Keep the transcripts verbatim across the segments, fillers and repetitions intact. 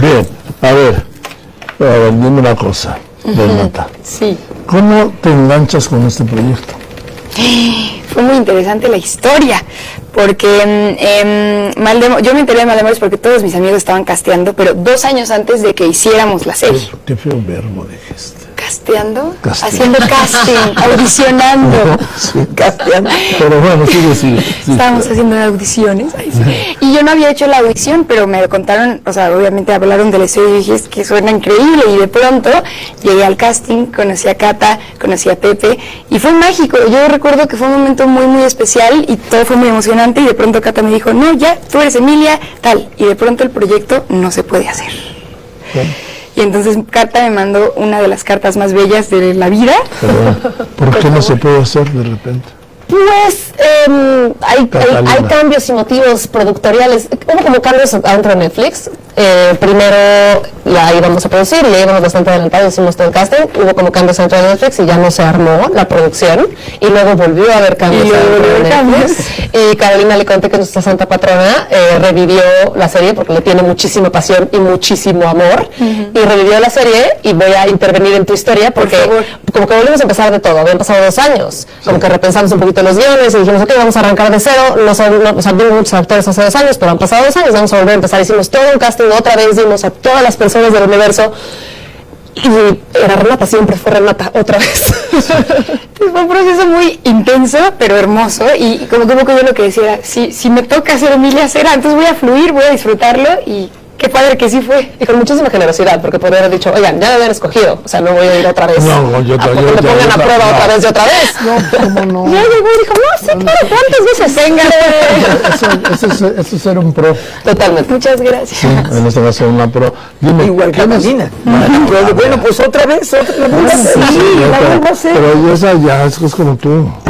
Bien, a ver, a ver, dime una cosa, Renata. Sí. ¿Cómo te enganchas con este proyecto? Fue muy interesante la historia, porque eh, Maldemo- yo me enteré de Maldemores porque todos mis amigos estaban casteando, pero dos años antes de que hiciéramos la serie. Qué, qué feo verbo dijiste. ¿Casteando? Casting. Haciendo casting, audicionando. Sí, casteando. Pero bueno, sigue, sigue. Sí, Estábamos haciendo audiciones. Ay, sí. Y yo no había hecho la audición, pero me contaron, o sea, obviamente hablaron de la historia y dije, es que suena increíble. Y de pronto llegué al casting, conocí a Cata, conocí a Pepe, y fue mágico. Yo recuerdo que fue un momento muy, muy especial y todo fue muy emocionante. Y de pronto Cata me dijo, no, ya, tú eres Emilia, tal. Y de pronto el proyecto no se puede hacer. Bueno. Y entonces Cata me mandó una de las cartas más bellas de la vida. Pero, ¿por qué no se puede hacer de repente? Pues eh, hay, hay, hay cambios y motivos productoriales. Hubo como cambios adentro de Netflix. Eh, primero la íbamos a producir y ya íbamos bastante adelantados, hicimos todo el casting. Hubo como cambios dentro de Netflix y ya no se armó la producción. Y luego volvió a haber cambios dentro de Netflix. Y Carolina Leconte, que es nuestra santa patrona, eh, revivió la serie porque le tiene muchísima pasión y muchísimo amor. Uh-huh. Y revivió la serie y voy a intervenir en tu historia porque como que volvimos a empezar de todo. Habían pasado dos años. Sí. Como que repensamos un poquito los guiones y dijimos, ok, vamos a arrancar de cero. No son, no, o sea, vimos muchos actores hace dos años, pero han pasado dos años, vamos a volver a empezar. Hicimos todo un casting otra vez, dimos a todas las personas del universo. Y era Renata, siempre fue Renata, otra vez. Fue un proceso muy intenso, pero hermoso. Y como, como que yo lo que decía era, si, si me toca ser Emilia Cera, entonces voy a fluir, voy a disfrutarlo y qué padre que sí fue. Y con muchísima generosidad, porque podría haber dicho, oigan, ya me habían escogido, o sea, no voy a ir otra vez. No, no, yo, ¿A yo, poco yo, me pongan yo, a prueba no, otra vez y otra vez? No, ¿cómo no? Ya llegó y dijo, no, sí, claro, ¿cuántas veces? Venga. Eso, eso, es, eso es ser un pro. Totalmente. Muchas gracias. Sí, en este caso una pro. Dime, igual que Carolina. Bueno, bueno, pues otra vez, otra vez. Sí, sí, la vuelvo a hacer. Pero esa ya es, es como tú.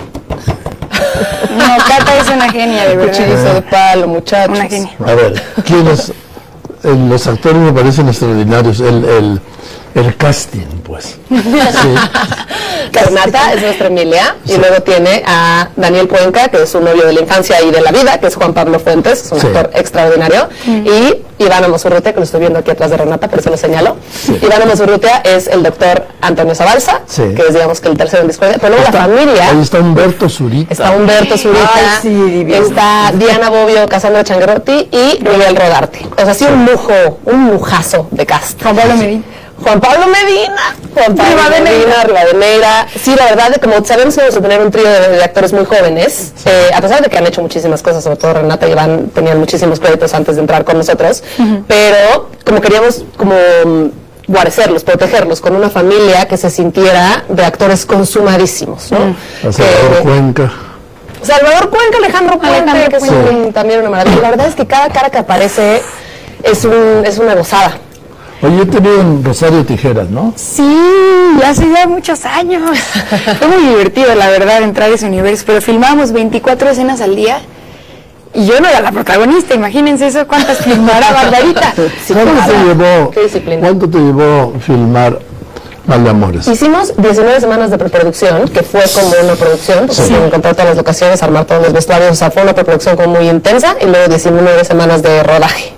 No, Cata es una genia, de verdad. Cuchillizo de palo, muchachos. Una genia. A ver, ¿quiénes? Eh, los actores me parecen extraordinarios. El, el, el casting, pues. Sí. Renata es nuestra Emilia, sí. Y luego tiene a Daniel Cuenca, que es su novio de la infancia y de la vida, que es Juan Pablo Fuentes, es un sí. actor extraordinario, mm. y Iván Amosurrutia, que lo estoy viendo aquí atrás de Renata, por eso lo señalo. Sí. Iván Amosurrutia es el doctor Antonio Zabalza, sí. que es, digamos, que el tercero en discordia, pero luego está, la familia... Ahí está Humberto Zurita. Está Humberto Zurita, Ay, sí, está Diana Bobbio, Cassandra Changuerotti y Miguel Rodarte. O sea, sí, un lujo, un lujazo de cast. Juan Pablo Medina. Juan Pablo Medina, Juan Pablo Medina, Rivadeneira. Sí, la verdad, como sabemos que vamos a tener un trío de, de actores muy jóvenes, sí. eh, a pesar de que han hecho muchísimas cosas, sobre todo Renata y Iván tenían muchísimos créditos antes de entrar con nosotros, uh-huh. pero como queríamos como guarecerlos, protegerlos con una familia que se sintiera de actores consumadísimos, ¿no? Uh-huh. Salvador eh, Cuenca. Salvador Cuenca, Alejandro Cuenca, que es un, sí. también una maravilla. La verdad es que cada cara que aparece es, un, es una gozada. Oye, yo he tenido en Rosario Tijeras, ¿no? Sí, hace ya muchos años. Fue muy divertido, la verdad, entrar a ese universo, pero filmábamos veinticuatro escenas al día y yo no era la protagonista, imagínense eso, ¿cuántas filmará Barbarita? Sí, ¿Cuánto, te llevó, ¿Cuánto te llevó filmar Maldemores? Hicimos diecinueve semanas de preproducción, que fue como una producción, porque sí. encontrar todas las locaciones, armar todos los vestuarios, o sea, fue una preproducción como muy intensa, y luego diecinueve semanas de rodaje.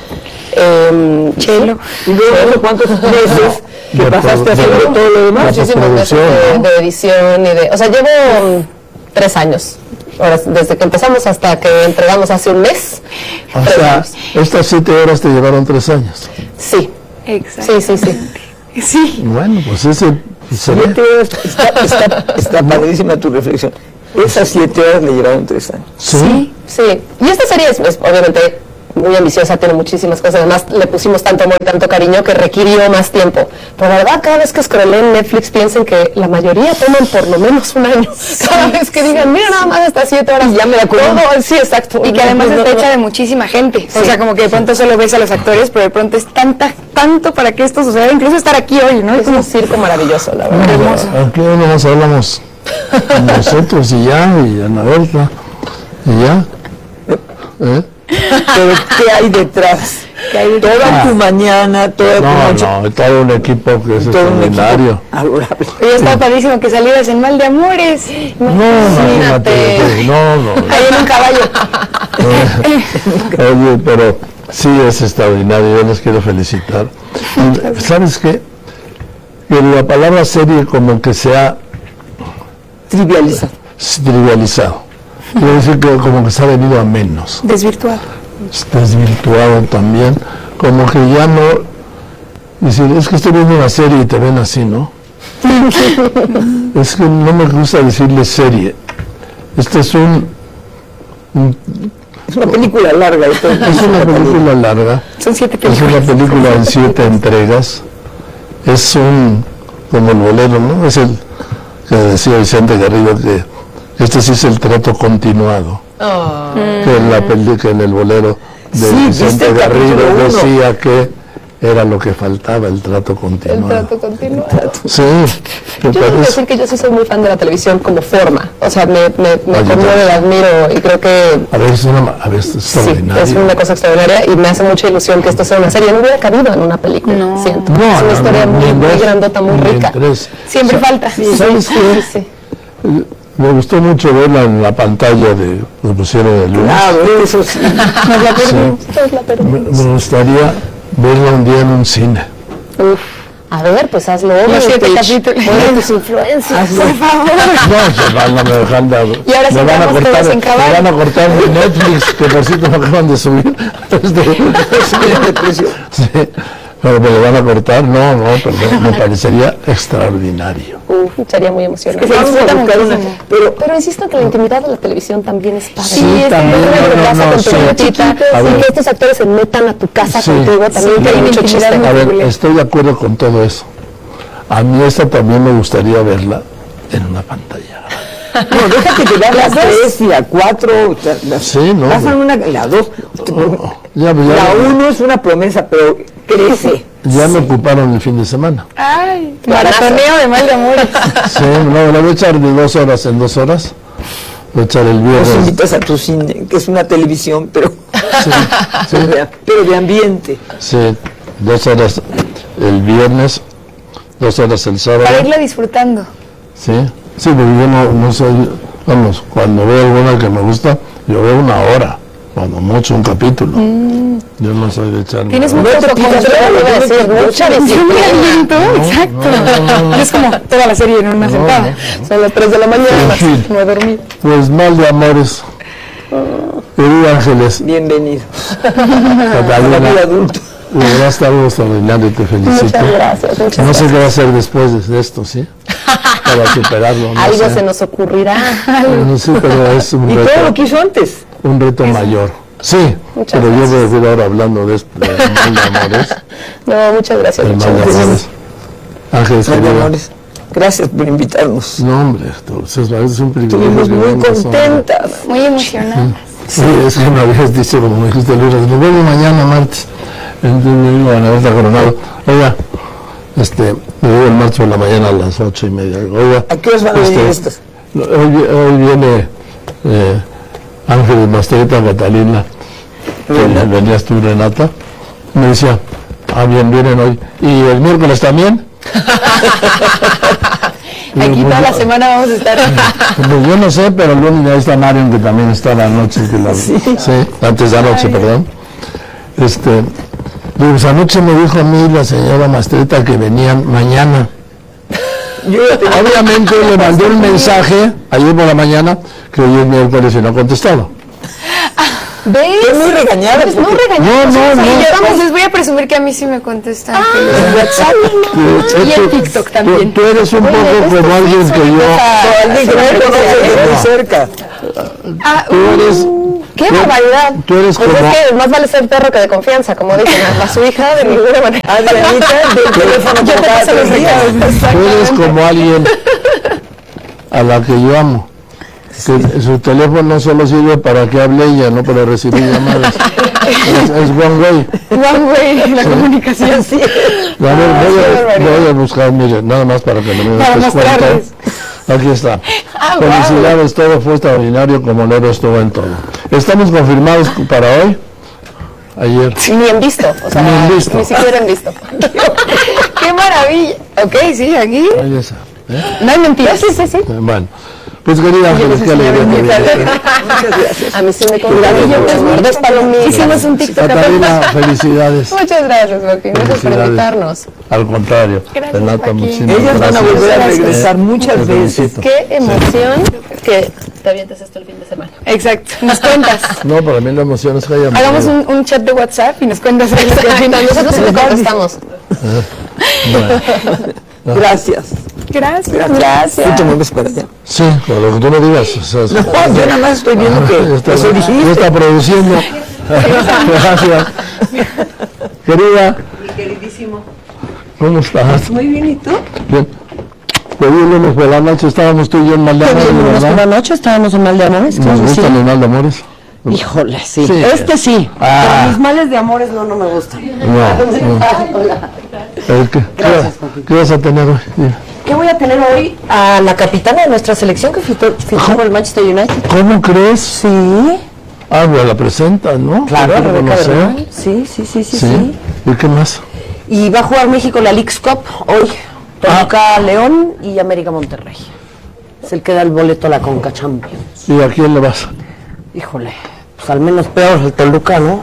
Eh, Chelo. ¿Y luego cuántos meses que pasaste haciendo todo lo demás? Muchísimos meses de, de edición y de... O sea, llevo um, tres años. Ahora, desde que empezamos hasta que entregamos hace un mes. O sea, años. Estas siete horas te llevaron tres años. Sí. Exacto. Sí, sí, sí. Sí. Bueno, pues ese... Siete horas, está, está, está padrísima tu reflexión. Esas siete horas me llevaron tres años. Sí, sí. sí. Y esta serie es, es obviamente... muy ambiciosa, tiene muchísimas cosas, además le pusimos tanto amor y tanto cariño que requirió más tiempo. Pero la verdad, cada vez que scrollé en Netflix piensen que la mayoría toman por lo menos un año. Cada vez que digan, mira, nada más estas siete horas, y ya me la acuerdo. Sí, exacto. Y que además está hecha de muchísima gente. Sí. O sea, como que de pronto solo ves a los actores, pero de pronto es tanta, tanto para que esto suceda, incluso estar aquí hoy, ¿no? Es como un circo maravilloso, la verdad. Hermoso. Aquí no nos hablamos nosotros y ya, y Ana Berta, y ya. ¿Eh? Pero ¿qué hay detrás? ¿Qué hay detrás? Toda ah. tu mañana, toda no, tu noche. No, todo un equipo que es extraordinario. Adorable. Y está sí. padrísimo que salieras en Maldemores. No, imagínate. No, no. Ahí en un caballo. Oye, pero Sí, es extraordinario, yo les quiero felicitar. ¿Sabes qué? Que la palabra serie como que se ha Trivializado. trivializado. Quiero decir que como que se ha venido a menos. Desvirtuado. Desvirtuado también. Como que ya no... Decir, es que estoy viendo una serie y te ven así, ¿no? Es que no me gusta decirle serie. Este es un... un Es una película larga. Esto, es una película larga. Son siete Es películas. una película en siete entregas. Es un... como el bolero, ¿no? Es el que decía Vicente Garrido que este sí es el trato continuado. Oh. Que en la peli, que en el bolero de Sí, Vicente ¿viste el Garrido capítulo uno? decía que era lo que faltaba, el trato El continuado. trato continuo. Sí, Yo me tengo que parece. decir que yo sí soy muy fan de la televisión como forma. O sea, me, me, me Ay, yo conmueve, también. la admiro y creo que A ver, es una, ma- a ver, es sí, extraordinario. es una cosa extraordinaria y me hace mucha ilusión que esto sea una serie. No hubiera cabido en una película, No. siento. No, es una no, historia no, muy, ni en muy dos, grandota, muy ni en rica. tres. Siempre falta. ¿Sabes Sí, qué? sí. Me gustó mucho verla en la pantalla de lo pusieron el lunes. Claro, eso sí. Nos la perdimos, Sí. nos la perdimos. Me, me gustaría verla un día en un cine. Uf. A ver, pues hazlo. Los siete Paige. capítulos. Ponle tus influencias. Por favor. No, se van a me dejan de- Y ahora sí me van a quedamos cortar, todos en me caballo. van a cortar de Netflix, que por cierto me acaban de subir. Este, de precio. sí, pero me lo van a cortar, no, no, perdón, me parecería extraordinario. Uf, sería muy emocionante. Es que se Vamos a disfruta buscar una. muchísimo. Pero Pero insisto que la intimidad de la televisión también es padre. Sí, es también, que no, lo que no, pasa no, con tu sí. chiquita, A y ver. que estos actores se metan a tu casa Sí. contigo, también Sí, que hay hay mucho una chiste. intimidad A ver, Peculiar. estoy de acuerdo con todo eso. A mí esta también me gustaría verla en una pantalla. no, déjate que veas las tres y la cuatro. la- Sí, no, Pasan güey. una, la dos. Ya, pues, ya, La uno es una promesa, pero crece. ya me ocuparon el fin de semana. Ay, maratoneo de mal de amor. Sí, no, la voy a echar de dos horas en dos horas. Voy a echar el Nos viernes. invitas a tu cine, que es una televisión, pero, Sí, pero, de, pero de ambiente. sí, dos horas el viernes, dos horas el sábado. Para irla disfrutando. Sí, sí, porque yo no, no soy, vamos, cuando veo alguna que me gusta, yo veo una hora, cuando mucho un capítulo. Yo no soy de echarme. Tienes una mucho hora. autocontrol, Yo debe decir, yo- mucha yo- disciplina. yo- aliento, exacto. no, no. Es como toda la serie en una sentada. Son las tres de la mañana, En fin. no he dormido. Pues mal de amores. Querido Ángeles, Bienvenido. A la Catalina, vida adulta. de verdad está algo extraordinario, te felicito. Muchas gracias, muchas No sé gracias. qué va a hacer después de esto, ¿sí? Para superarlo. No Algo sé. se nos ocurrirá. No sé, pero es un Y todo lo reto, que hizo antes. un reto mayor. Sí, Muchas pero yo gracias. voy a ir ahora hablando de, esto, de mal de amores. No, muchas gracias. El Muchas mal de gracias. amores. Ángeles, Ay, querido. amores, gracias por invitarnos. No, hombre, tú, es, es un privilegio. Estuvimos que muy vengas, hombre. contentas. Muy emocionada. Sí, es que me habías dicho, como me dijiste el lunes, nos vemos mañana, martes. Entonces me digo, Ana Berta Coronado, oiga, este, me digo el martes por la mañana a las ocho y media. Oiga, ¿A qué horas van a venir estas? no, Hoy, vi- hoy viene eh, Ángeles Mastreta, Catalina, que Renata. venías tú, Renata. Me decía, ah, bien, vienen hoy. ¿Y el miércoles también? Aquí toda la semana vamos a estar. Pues yo no sé, pero el lunes ya está Marion, que también está la noche. Que la, sí. antes de anoche, perdón. Este, pues anoche me dijo a mí la señora Mastreta que venían mañana. Yo ya tenía Obviamente le mandé un mensaje ayer por la mañana que hoy es miércoles y no ha contestado. ¿Ves? Estoy muy regañada. Eres muy porque- regañada. No, no, Y no. yo pues les voy a presumir que a mí sí me contestan. En WhatsApp. Tú- Y en tú- TikTok tú- también. Tú eres un poco como alguien que yo. O alguien que no conoce de muy cerca. Ah, Tú eres. ¡Qué tú- barbaridad! Tú eres Pues como. es que más vale ser perro que de confianza, como dicen. A su hija de ninguna manera. Adrianita, del teléfono Yo te como cada paso los tres días. recados. Tú eres como alguien a la que yo amo. Que su teléfono no solo sirve para que hable ella, no para recibir llamadas. Es, es one way. one way la comunicación. A ver, voy, a, voy a buscar, mire, nada más para que no me Para des cuenta. mostrarles. Aquí está. Ah, Felicidades, todo fue extraordinario como Lero estuvo en todo. Estamos confirmados para hoy. Ayer. Ni en visto. O sea, Ni en visto. Ni siquiera en visto. ¡Qué maravilla! Ok, sí, aquí. Ahí está. ¿eh? No hay mentiras. Sí, sí, sí. Eh, Bueno, Pues querida Ángeles, qué alegría me dio. Muchas gracias. A mí sí me contaron. Dos palomitas. Hicimos un TikTok. Catalina, felicidades. Muchas gracias, Joaquín. Gracias por Felicidades. invitarnos. Al contrario, Gracias, Renata, Joaquín. muchísimas Ellas van a gracias. volver a Gracias. regresar muchas Te veces. felicito. Qué emoción que te avientes esto el fin de semana. Exacto. Nos cuentas. No, para mí la emoción es que haya Hagamos venido. un, un chat de WhatsApp y nos cuentas ahí lo que al final. Nosotros sí le contestamos. Bueno, Gracias. Gracias. ¿Tú Gracias. te mueves para allá? sí, con lo que tú me digas. O sea, es- No, yo nada más estoy viendo Ah, que ya está, eso ya dijiste. está produciendo. Gracias. Querida, Mi queridísimo. ¿cómo estás? Muy bien, ¿y tú? Bien. Te vi el lunes por la noche, estábamos tú y yo en Mal de Amores, ¿verdad? noche estábamos en Mal de Amores. Nos gustan los Mal de Amores. Híjole, sí. Sí. Este sí. Ah. Pero mis males de amores no, no me gustan. No, no. Eh, ¿Qué, qué, qué vas a tener hoy? Dime. ¿Qué voy a tener hoy? A la capitana de nuestra selección que fichó fichó por el Manchester United. ¿Cómo crees? Sí. Ah, pues la presentas, ¿no? Claro, Hay que Rebeca conocer. Bernal. Sí, sí, sí, sí, Sí. sí. ¿Y qué más? Y va a jugar México la Leagues Cup hoy. Toluca León y América Monterrey. Es el que da el boleto a la Conca Champions. ¿Y a quién le vas? Híjole, pues al menos peor el Toluca, ¿no?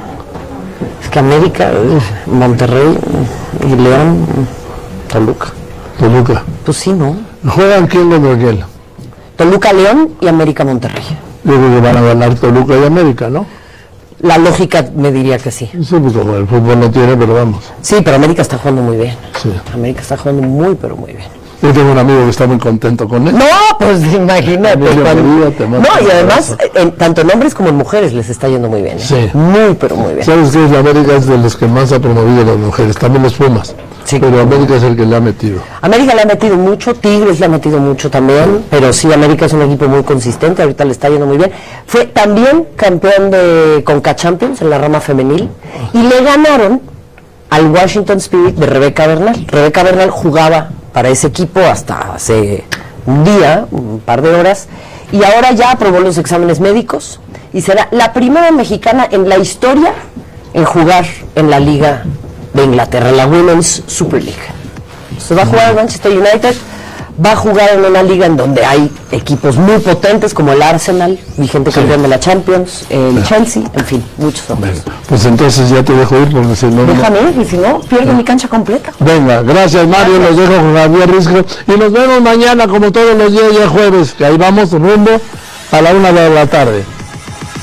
Es que América, uh, Monterrey uh, y León, uh, Toluca. Toluca. Pues sí, ¿no? ¿Juegan quién contra quién? Toluca León y América Monterrey. Yo creo que van a ganar Toluca y América, ¿no? La lógica me diría que sí. Sí, pues como el fútbol no tiene, pero vamos. Sí, pero América está jugando muy bien. Sí. América está jugando muy, pero muy bien. Yo tengo un amigo que está muy contento con él. No, pues imagínate. Emilio cuando- María, te mando No, y un además, abrazo. en- tanto en hombres como en mujeres les está yendo muy bien. ¿eh? Sí. Muy, pero muy bien. ¿Sabes qué? La América es de los que más ha promovido a las mujeres, también los Pumas. Sí. Pero América es el que le ha metido. América le ha metido mucho, Tigres le ha metido mucho también, pero sí, América es un equipo muy consistente, ahorita le está yendo muy bien. Fue también campeón de Conca Champions en la rama femenil y le ganaron al Washington Spirit de Rebeca Bernal. Rebeca Bernal jugaba para ese equipo hasta hace un día, un par de horas, y ahora ya aprobó los exámenes médicos y será la primera mexicana en la historia en jugar en la Liga de Inglaterra, la Women's Super League. Se va a jugar en Manchester United, va a jugar en una liga en donde hay equipos muy potentes como el Arsenal, vigente campeón de la Champions, el Chelsea, en fin, muchos otros. Pues entonces ya te dejo ir porque si no... no- Déjame ir, y si no, pierdo mi cancha completa. Venga, gracias Mario, los dejo con Javier Risco y nos vemos mañana como todos los días, ya jueves, que ahí vamos rumbo a la una de la tarde.